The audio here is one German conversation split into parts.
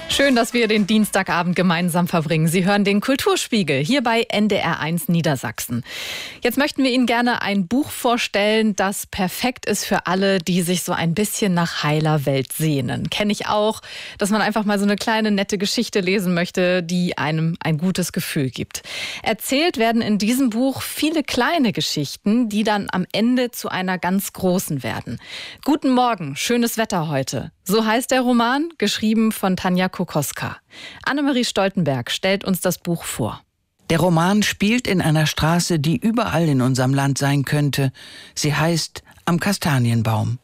Schön, dass wir den Dienstagabend gemeinsam verbringen. Sie hören den Kulturspiegel hier bei NDR1 Niedersachsen. Jetzt möchten wir Ihnen gerne ein Buch vorstellen, das perfekt ist für alle, die sich so ein bisschen nach heiler Welt sehnen. Kenne ich auch, dass man einfach mal so eine kleine, nette Geschichte lesen möchte, die einem ein gutes Gefühl gibt. Erzählt werden in diesem Buch viele kleine Geschichten, die dann am Ende zu einer ganz großen werden. Guten Morgen, schönes Wetter heute. So heißt der Roman, geschrieben von Tanja Kokoska. Annemarie Stoltenberg stellt uns das Buch vor. Der Roman spielt in einer Straße, die überall in unserem Land sein könnte. Sie heißt Am Kastanienbaum.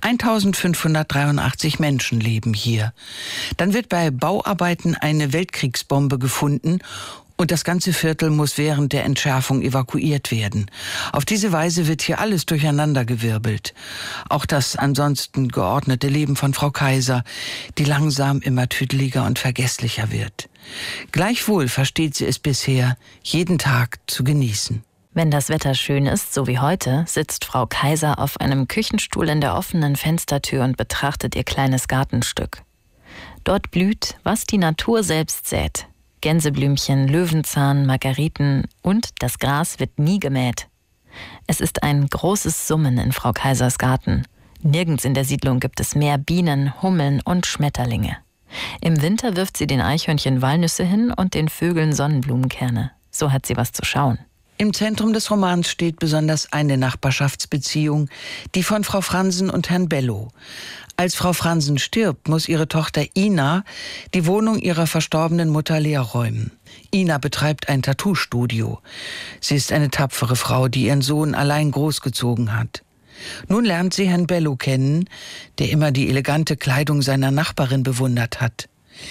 1583 Menschen leben hier. Dann wird bei Bauarbeiten eine Weltkriegsbombe gefunden und das ganze Viertel muss während der Entschärfung evakuiert werden. Auf diese Weise wird hier alles durcheinandergewirbelt. Auch das ansonsten geordnete Leben von Frau Kaiser, die langsam immer tüdeliger und vergesslicher wird. Gleichwohl versteht sie es bisher, jeden Tag zu genießen. Wenn das Wetter schön ist, so wie heute, sitzt Frau Kaiser auf einem Küchenstuhl in der offenen Fenstertür und betrachtet ihr kleines Gartenstück. Dort blüht, was die Natur selbst sät. Gänseblümchen, Löwenzahn, Margeriten und das Gras wird nie gemäht. Es ist ein großes Summen in Frau Kaisers Garten. Nirgends in der Siedlung gibt es mehr Bienen, Hummeln und Schmetterlinge. Im Winter wirft sie den Eichhörnchen Walnüsse hin und den Vögeln Sonnenblumenkerne. So hat sie was zu schauen. Im Zentrum des Romans steht besonders eine Nachbarschaftsbeziehung, die von Frau Fransen und Herrn Bello. Als Frau Fransen stirbt, muss ihre Tochter Ina die Wohnung ihrer verstorbenen Mutter leer räumen. Ina betreibt ein Tattoo-Studio. Sie ist eine tapfere Frau, die ihren Sohn allein großgezogen hat. Nun lernt sie Herrn Bello kennen, der immer die elegante Kleidung seiner Nachbarin bewundert hat.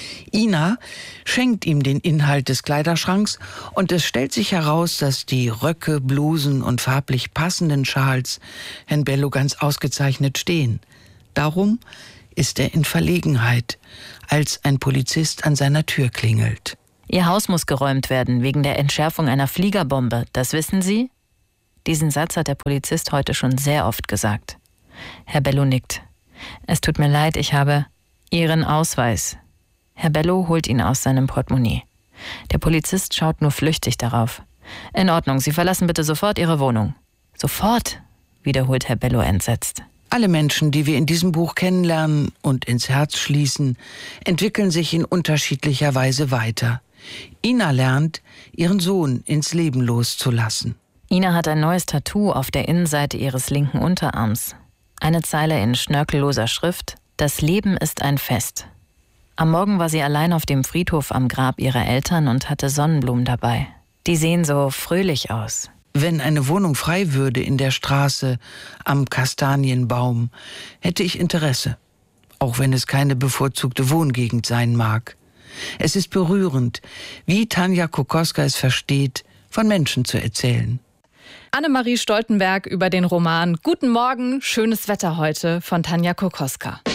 Ina schenkt ihm den Inhalt des Kleiderschranks und es stellt sich heraus, dass die Röcke, Blusen und farblich passenden Schals Herrn Bello ganz ausgezeichnet stehen. Darum ist er in Verlegenheit, als ein Polizist an seiner Tür klingelt. Ihr Haus muss geräumt werden wegen der Entschärfung einer Fliegerbombe. Das wissen Sie? Diesen Satz hat der Polizist heute schon sehr oft gesagt. Herr Bello nickt. Es tut mir leid, ich habe Ihren Ausweis. Herr Bello holt ihn aus seinem Portemonnaie. Der Polizist schaut nur flüchtig darauf. In Ordnung, Sie verlassen bitte sofort Ihre Wohnung. Sofort, wiederholt Herr Bello entsetzt. Alle Menschen, die wir in diesem Buch kennenlernen und ins Herz schließen, entwickeln sich in unterschiedlicher Weise weiter. Ina lernt, ihren Sohn ins Leben loszulassen. Ina hat ein neues Tattoo auf der Innenseite ihres linken Unterarms. Eine Zeile in schnörkelloser Schrift: Das Leben ist ein Fest. Am Morgen war sie allein auf dem Friedhof am Grab ihrer Eltern und hatte Sonnenblumen dabei. Die sehen so fröhlich aus. Wenn eine Wohnung frei würde in der Straße Am Kastanienbaum, hätte ich Interesse, auch wenn es keine bevorzugte Wohngegend sein mag. Es ist berührend, wie Tanja Kokoska es versteht, von Menschen zu erzählen. Annemarie Stoltenberg über den Roman Guten Morgen, schönes Wetter heute von Tanja Kokoska.